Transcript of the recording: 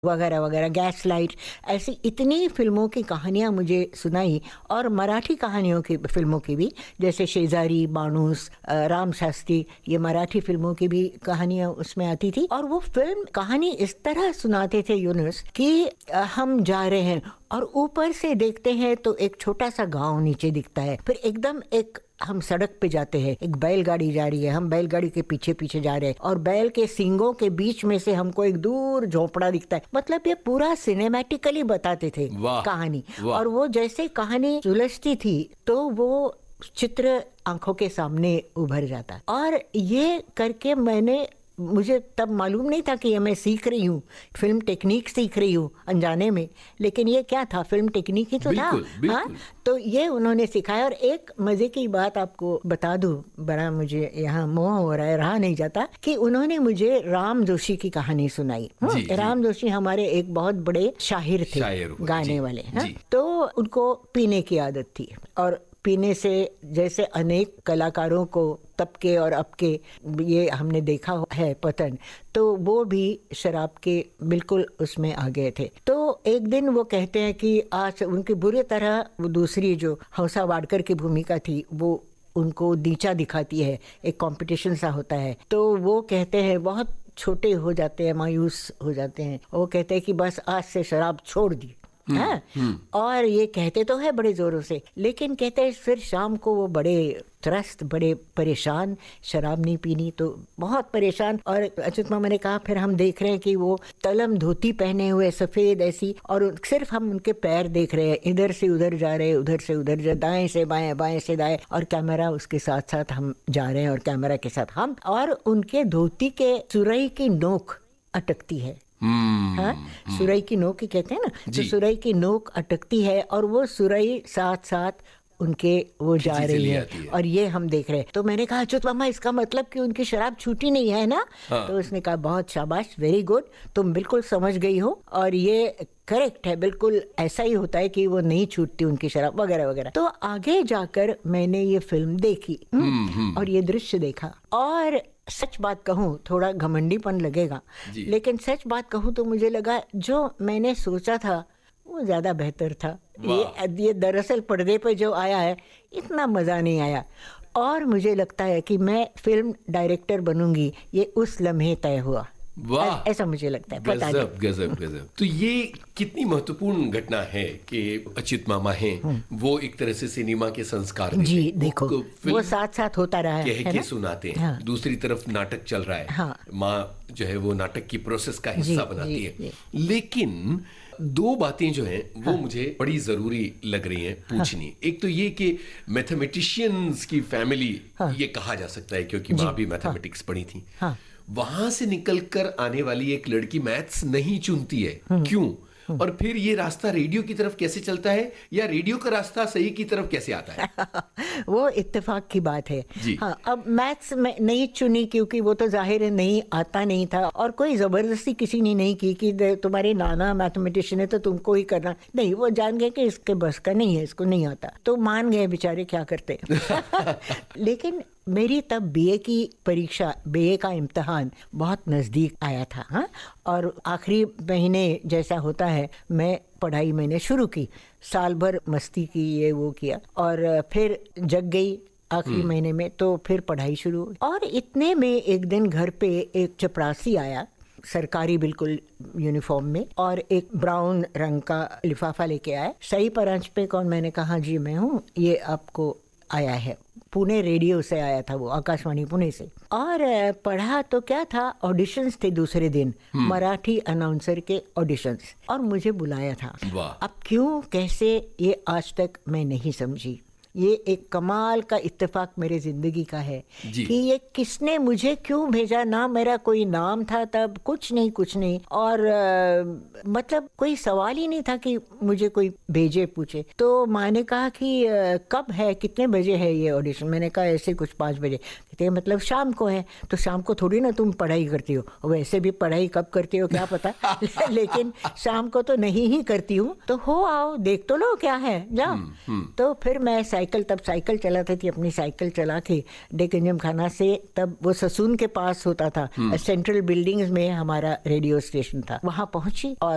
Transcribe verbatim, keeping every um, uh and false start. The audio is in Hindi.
वगैरह वगैरह, गैस लाइट, ऐसी इतनी फिल्मों की कहानियाँ मुझे सुनाई। और मराठी कहानियों की फिल्मों की भी, जैसे शेजारी, बाणूस, राम शास्त्री, ये मराठी फिल्मों की भी कहानियाँ उसमें आती थी। और वो फिल्म कहानी इस तरह सुनाते थे यूनुस कि हम जा रहे हैं और ऊपर से देखते हैं तो एक छोटा सा गांव नीचे दिखता है, फिर एकदम एक हम सड़क पे जाते हैं, एक बैलगाड़ी जा रही है, हम बैलगाड़ी के पीछे पीछे जा रहे हैं और बैल के सींगों के बीच में से हमको एक दूर झोपड़ा दिखता है। मतलब ये पूरा सिनेमैटिकली बताते थे कहानी। और वो जैसे कहानी सुलझती थी तो वो चित्र आंखों के सामने उभर जाता। और ये करके मैंने, मुझे तब मालूम नहीं था कि ये मैं सीख रही हूँ, फिल्म टेक्निक सीख रही हूँ अनजाने में, लेकिन ये क्या था, फिल्म टेक्निक ही तो बिल्कुल, था। बिल्कुल। हाँ, तो ये उन्होंने सिखाया। और एक मजे की बात आपको बता दूं, बड़ा मुझे यहाँ मोह हो रहा है, रहा नहीं जाता, कि उन्होंने मुझे राम जोशी की कहानी सुनाई। जी, राम जी। जोशी हमारे एक बहुत बड़े शाहिर थे, शायर हुए, गाने जी, वाले। हाँ? जी। तो उनको पीने की आदत थी, और पीने से जैसे अनेक कलाकारों को तब के और अब के ये हमने देखा है पतन, तो वो भी शराब के बिल्कुल उसमें आ गए थे। तो एक दिन वो कहते हैं कि आज उनकी बुरी तरह वो दूसरी जो हंसा वाडकर की भूमिका थी वो उनको नीचा दिखाती है, एक कंपटीशन सा होता है। तो वो कहते हैं, बहुत छोटे हो जाते हैं, मायूस हो जाते हैं, वो कहते हैं कि बस आज से शराब छोड़ दी। हाँ? और ये कहते तो है बड़े जोरों से, लेकिन कहते हैं फिर शाम को वो बड़े त्रस्त, बड़े परेशान, शराब नहीं पीनी तो बहुत परेशान। और अच्युत मामा ने कहा, फिर हम देख रहे हैं कि वो तलम धोती पहने हुए सफेद ऐसी, और सिर्फ हम उनके पैर देख रहे हैं, इधर से उधर जा रहे हैं, उधर से उधर जा, दाएं से बाएं, बाएं से दाएं, और कैमरा उसके साथ साथ हम जा रहे हैं और कैमरा के साथ हम, और उनके धोती के सुरई की नोक अटकती है। हाँ, सुरई की नोक ही कहते हैं ना, तो सुरई की नोक अटकती है और वो सुरई साथ साथ उनके वो जा रही है, है और ये हम देख रहे हैं। तो मैंने कहा, अच्युत मामा इसका मतलब कि उनकी शराब छूटी नहीं है ना? हाँ। तो उसने कहा, बहुत शाबाश, वेरी गुड, तुम बिल्कुल समझ गई हो, और ये करेक्ट है, बिल्कुल ऐसा ही होता है कि वो नहीं छूटती उनकी शराब वगैरह वगैरह। तो आगे जाकर मैंने ये फिल्म देखी और ये दृश्य देखा, और सच बात कहूँ, थोड़ा घमंडीपन लगेगा, लेकिन सच बात कहूँ तो मुझे लगा जो मैंने सोचा था वो ज्यादा बेहतर था। ये ये दरअसल पर्दे पे जो आया है इतना मजा नहीं आया, और मुझे लगता है कि मैं फिल्म डायरेक्टर बनूंगी ये उस लम्हे तय हुआ। वाह, ऐसा मुझे लगता है। पता गजब गजब गजब। तो ये कितनी महत्वपूर्ण घटना है कि अच्युत मामा हैं, वो एक तरह से सिनेमा के संस्कार देते, जी देखो, वो साथ साथ होता रहा है, कह के सुनाते हैं। हाँ। दूसरी तरफ नाटक चल रहा है, हाँ। माँ जो है वो नाटक की प्रोसेस का हिस्सा बनाती जी, है जी। लेकिन दो बातें जो हैं वो हाँ। मुझे बड़ी जरूरी लग रही हैं पूछनी। हाँ। एक तो ये कि मैथमेटिशियंस की फैमिली, हाँ। ये कहा जा सकता है क्योंकि माँ भी मैथमेटिक्स हाँ। पढ़ी थी। हाँ। वहां से निकलकर आने वाली एक लड़की मैथ्स नहीं चुनती है, क्यों? और फिर ये रास्ता रेडियो की तरफ कैसे चलता है, या रेडियो का रास्ता सही की तरफ कैसे आता है? वो इत्तेफाक की बात है। हाँ, अब मैथ्स में नहीं चुनी क्योंकि वो तो जाहिर है नहीं आता नहीं था, और कोई जबरदस्ती किसी ने नहीं की कि तुम्हारे नाना मैथमेटिशियन है तो तुमको ही करना, नहीं, वो जान गए कि इसके बस का नहीं है, इसको नहीं आता, तो मान गए बेचारे, क्या करते। लेकिन मेरी तब बीए की परीक्षा, बीए का इम्तिहान बहुत नज़दीक आया था। हाँ, और आखिरी महीने जैसा होता है, मैं पढ़ाई मैंने शुरू की, साल भर मस्ती की, ये वो किया, और फिर जग गई आखिरी महीने में, तो फिर पढ़ाई शुरू हुई। और इतने में एक दिन घर पे एक चपरासी आया, सरकारी बिल्कुल यूनिफॉर्म में, और एक ब्राउन रंग का लिफाफा लेके आया। सही परांच पे कौन? मैंने कहा, जी मैं हूँ, ये आपको आया है, पुणे रेडियो से आया था वो, आकाशवाणी पुणे से। और पढ़ा तो क्या था, ऑडिशंस थे दूसरे दिन, मराठी अनाउंसर के ऑडिशंस, और मुझे बुलाया था। अब क्यों कैसे ये आज तक मैं नहीं समझी। ये एक कमाल का इत्तेफाक मेरे जिंदगी का है कि ये किसने मुझे क्यों भेजा, ना मेरा कोई नाम था तब, कुछ नहीं कुछ नहीं, और आ, मतलब कोई सवाल ही नहीं था कि मुझे कोई भेजे पूछे। तो माँ ने कहा कि आ, कब है, कितने बजे है ये ऑडिशन? मैंने कहा ऐसे कुछ पाँच बजे। कहते मतलब शाम को है, तो शाम को थोड़ी ना तुम पढ़ाई करती हो, वैसे भी पढ़ाई कब करती हो क्या पता, लेकिन शाम को तो नहीं ही करती हूँ, तो हो आओ, देख तो लो क्या है, जाओ। तो फिर मैं साइकिल, तब साइकिल चलाती थी, अपनी साइकिल चला के डेकंजम खाना से, तब वो ससून के पास होता था, सेंट्रल बिल्डिंग्स में हमारा रेडियो स्टेशन था, वहां पहुंची और